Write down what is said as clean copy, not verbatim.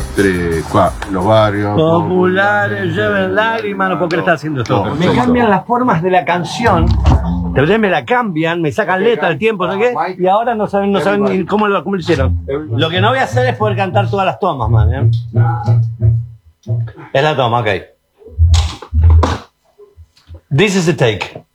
3, 4, los barrios populares lleven lágrimas, no puedo creer que está haciendo esto. Me cambian las formas de la canción, de verdad me la cambian, me sacan letra al tiempo, ¿no qué? Y ahora no saben ni cómo lo hicieron. Lo que no voy a hacer es poder cantar todas las tomas, man, ¿eh? Es la toma, ok. This is the take.